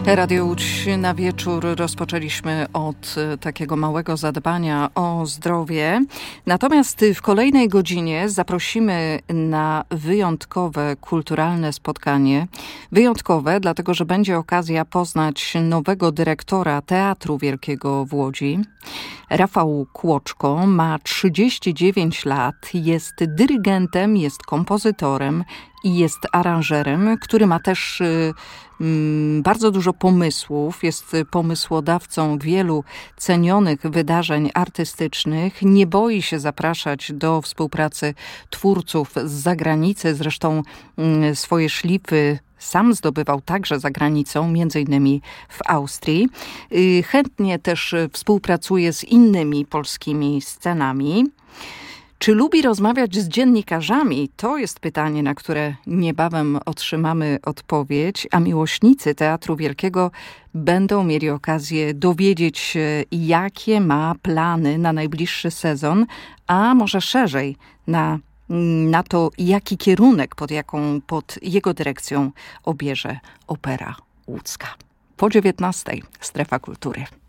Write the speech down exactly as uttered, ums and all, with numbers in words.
Radio Łódź na wieczór rozpoczęliśmy od takiego małego zadbania o zdrowie. Natomiast w kolejnej godzinie zaprosimy na wyjątkowe kulturalne spotkanie. Wyjątkowe, dlatego że będzie okazja poznać nowego dyrektora Teatru Wielkiego w Łodzi. Rafał Kłoczko ma trzydzieści dziewięć lat, jest dyrygentem, jest kompozytorem i jest aranżerem, który ma też y, y, bardzo dużo pomysłów, jest pomysłodawcą wielu cenionych wydarzeń artystycznych, nie boi się zapraszać do współpracy twórców z zagranicy, zresztą y, swoje szlify sam zdobywał także za granicą, między innymi w Austrii. Y, chętnie też współpracuje z innymi polskimi scenami. Czy lubi rozmawiać z dziennikarzami? To jest pytanie, na które niebawem otrzymamy odpowiedź, a miłośnicy Teatru Wielkiego będą mieli okazję dowiedzieć się, jakie ma plany na najbliższy sezon, a może szerzej na, na to, jaki kierunek pod, jaką, pod jego dyrekcją obierze Opera Łódzka. Po dziewiętnastej Strefa Kultury.